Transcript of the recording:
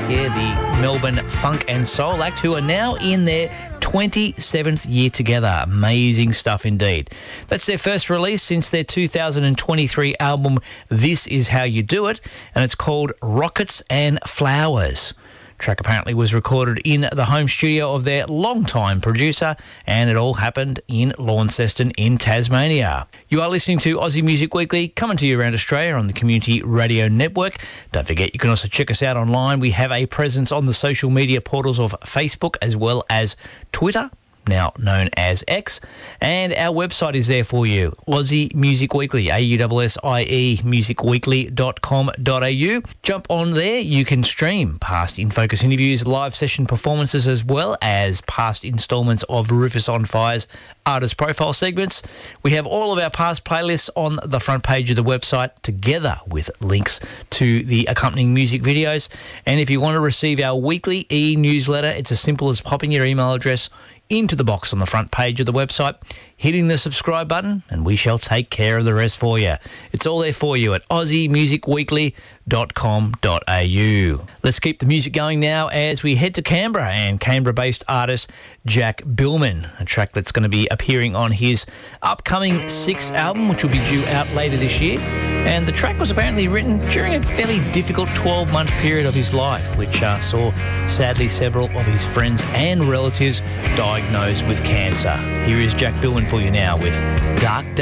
Yeah, the Melbourne Funk and Soul Act, who are now in their 27th year together. Amazing stuff indeed. That's their first release since their 2023 album, This Is How You Do It, and it's called Rockets and Flowers. Track apparently was recorded in the home studio of their longtime producer, and it all happened in Launceston in Tasmania. You are listening to Aussie Music Weekly, coming to you around Australia on the Community Radio Network. Don't forget, you can also check us out online. We have a presence on the social media portals of Facebook as well as Twitter, now known as X, and our website is there for you, Aussie Music Weekly, AUSSIE musicweekly.com.au. Jump on there, you can stream past In Focus interviews, live session performances, as well as past instalments of Rufus on Fire's artist profile segments. We have all of our past playlists on the front page of the website, together with links to the accompanying music videos. And if you want to receive our weekly e-newsletter, it's as simple as popping your email address into the box on the front page of the website, hitting the subscribe button, and we shall take care of the rest for you. It's all there for you at aussiemusicweekly.com.au. Let's keep the music going now as we head to Canberra and Canberra-based artist Jack Billman, a track that's going to be appearing on his upcoming sixth album, which will be due out later this year. And the track was apparently written during a fairly difficult 12-month period of his life, which saw, sadly, several of his friends and relatives diagnosed with cancer. Here is Jack Billman for you now with Dark Day.